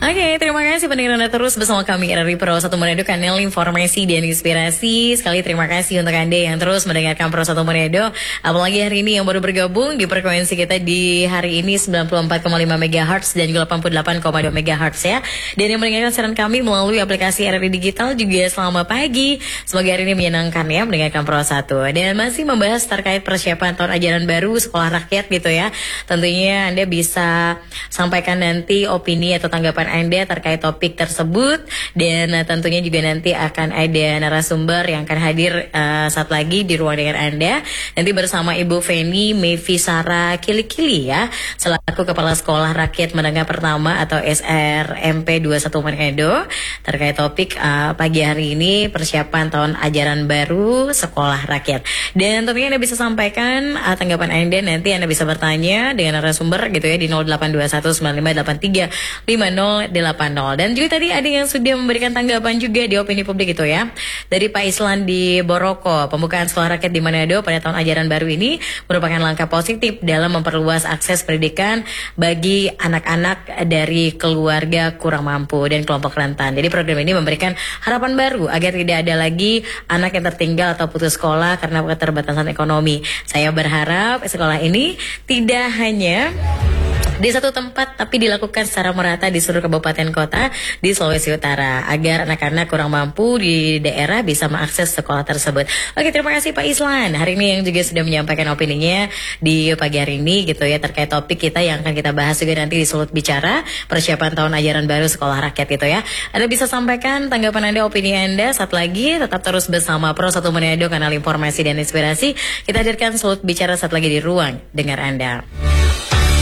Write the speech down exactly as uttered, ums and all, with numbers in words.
Oke, terima kasih pendengar Anda terus bersama kami R R I Pro satu Manado, kanal informasi dan inspirasi. Sekali terima kasih untuk Anda yang terus mendengarkan Pro satu Manado. Apalagi hari ini yang baru bergabung di frekuensi kita di hari ini sembilan puluh empat koma lima megahertz dan juga delapan puluh delapan koma dua megahertz ya. Dan yang mendengarkan siaran kami melalui aplikasi R R I Digital juga selamat pagi. Semoga hari ini menyenangkan ya mendengarkan Pro satu. Dan masih membahas terkait persiapan tahun ajaran baru sekolah rakyat gitu ya. Tentunya Anda bisa sampaikan nanti opini atau tanggapan Anda terkait topik tersebut, dan uh, tentunya juga nanti akan ada narasumber yang akan hadir uh, saat lagi di ruang dengar Anda, nanti bersama Ibu Feni Mevisara Kilikili ya, selaku Kepala Sekolah Rakyat Menengah Pertama atau S R M P dua puluh satu Manado, terkait topik uh, pagi hari ini persiapan tahun ajaran baru sekolah rakyat. Dan tentunya Anda bisa sampaikan uh, tanggapan Anda, nanti Anda bisa bertanya dengan narasumber gitu ya di nol delapan dua satu sembilan lima delapan tiga lima nol delapan nol. Dan juga tadi ada yang sudah memberikan tanggapan juga di opini publik itu ya, dari Pak Islan di Boroko. Pembukaan sekolah rakyat di Manado pada tahun ajaran baru ini merupakan langkah positif dalam memperluas akses pendidikan bagi anak-anak dari keluarga kurang mampu dan kelompok rentan. Jadi program ini memberikan harapan baru agar tidak ada lagi anak yang tertinggal atau putus sekolah karena keterbatasan ekonomi. Saya berharap sekolah ini tidak hanya di satu tempat tapi dilakukan secara merata di seluruh kabupaten kota di Sulawesi Utara agar anak-anak kurang mampu di daerah bisa mengakses sekolah tersebut. Oke, terima kasih Pak Islan hari ini yang juga sudah menyampaikan opininya di pagi hari ini gitu ya, terkait topik kita yang akan kita bahas juga nanti di Sulut Bicara persiapan tahun ajaran baru sekolah rakyat gitu ya. Anda bisa sampaikan tanggapan Anda, opini Anda saat lagi. Tetap terus bersama Pro satu Manado, kanal informasi dan inspirasi. Kita hadirkan Sulut Bicara saat lagi di ruang dengar Anda.